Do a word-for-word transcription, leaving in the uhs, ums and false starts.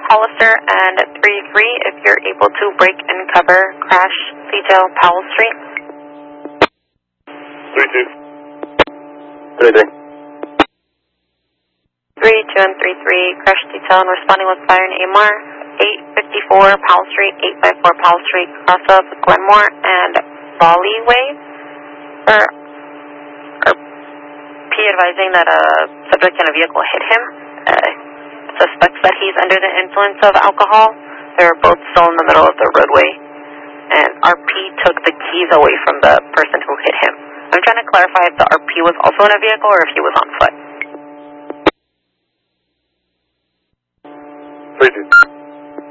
Hollister, and three three if you're able to break and cover crash detail Powell Street. three two. three three. three two and three three, crash detail and responding with fire and A M R. eight fifty-four Powell Street, eight fifty-four Powell Street, cross up Glenmore and Raleigh Way. Or, or P advising that a subject in a vehicle hit him. Uh, suspects that he's under the influence of alcohol. They were both still in the middle of the roadway. And R P took the keys away from the person who hit him. I'm trying to clarify if the R P was also in a vehicle or if he was on foot. three two.